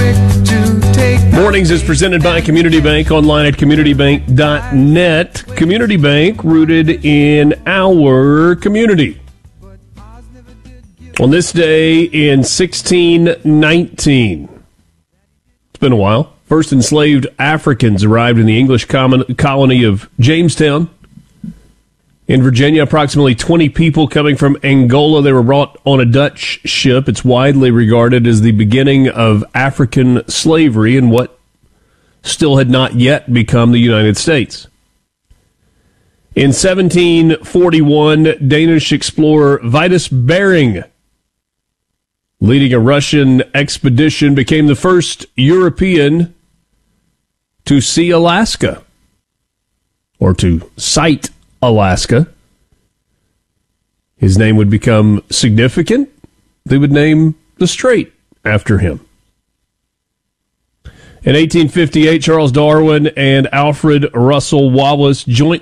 Mornings is presented by Community Bank, online at communitybank.net. Community Bank, rooted in our community. On this day in 1619, it's been a while, first enslaved Africans arrived in the English colony of Jamestown. In Virginia, approximately 20 people coming from Angola. They were brought on a Dutch ship. It's widely regarded as the beginning of African slavery in what still had not yet become the United States. In 1741, Danish explorer Vitus Bering, leading a Russian expedition, became the first European to see Alaska, or to sight Alaska. His name would become significant. They would name the strait after him. In 1858, Charles Darwin and Alfred Russel Wallace jointly